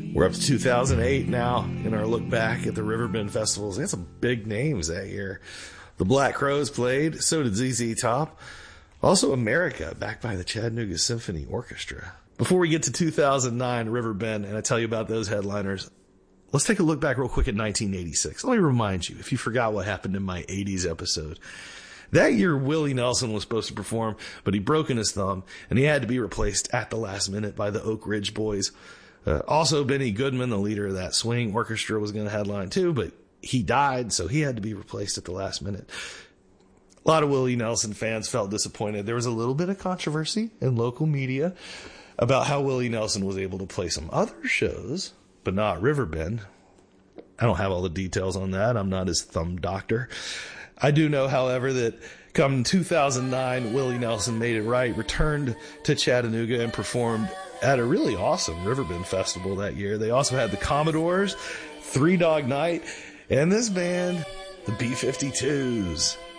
We're up to 2008 now in our look back at the Riverbend festivals. They had some big names that year. The Black Crowes played, so did ZZ Top. Also America, backed by the Chattanooga Symphony Orchestra. Before we get to 2009 Riverbend, and I tell you about those headliners, let's take a look back real quick at 1986. Let me remind you, if you forgot what happened in my 80s episode. That year, Willie Nelson was supposed to perform, but he broke his thumb, and he had to be replaced at the last minute by the Oak Ridge Boys. Also, Benny Goodman, the leader of that swing orchestra, was going to headline too, but he died, so he had to be replaced at the last minute. A lot of Willie Nelson fans felt disappointed. There was a little bit of controversy in local media about how Willie Nelson was able to play some other shows, but not Riverbend. I don't have all the details on that. I'm not his thumb doctor. I do know, however, that come 2009, Willie Nelson made it right, returned to Chattanooga and performed at a really awesome Riverbend festival that year. They also had the Commodores, Three Dog Night, and this band, the B-52s.